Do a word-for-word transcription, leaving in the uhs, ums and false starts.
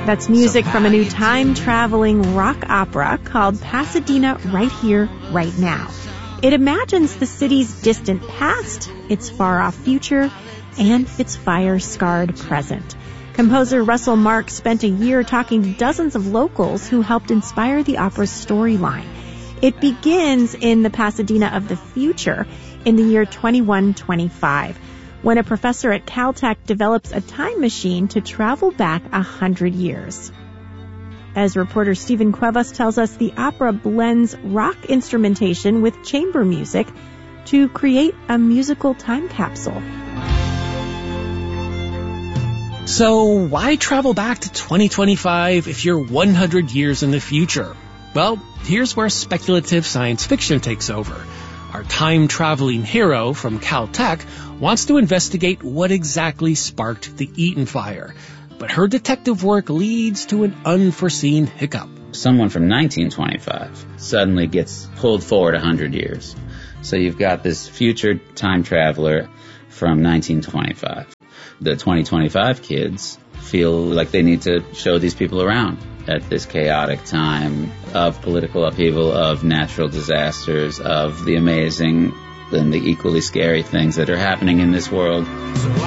That's music from a new time-traveling rock opera called Pasadena Right Here, Right Now. It imagines the city's distant past, its far-off future, and its fire-scarred present. Composer Russell Marks spent a year talking to dozens of locals who helped inspire the opera's storyline. It begins in the Pasadena of the future in the year twenty-one twenty-five, when a professor at Caltech develops a time machine to travel back a hundred years. As reporter Stephen Cuevas tells us, the opera blends rock instrumentation with chamber music to create a musical time capsule. So why travel back to twenty twenty-five if you're one hundred years in the future? Well, here's where speculative science fiction takes over. Our time-traveling hero from Caltech wants to investigate what exactly sparked the Eaton fire. But her detective work leads to an unforeseen hiccup. Someone from nineteen twenty-five suddenly gets pulled forward one hundred years. So you've got this future time traveler from nineteen twenty-five. The twenty twenty-five kids feel like they need to show these people around at this chaotic time of political upheaval, of natural disasters, of the amazing and the equally scary things that are happening in this world.